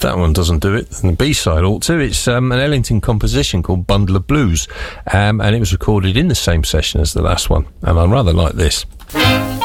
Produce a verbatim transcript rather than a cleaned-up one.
that one doesn't do it, then the B-side ought to. It's um, an Ellington composition called Bundle of Blues, um, and it was recorded in the same session as the last one, and I rather like this.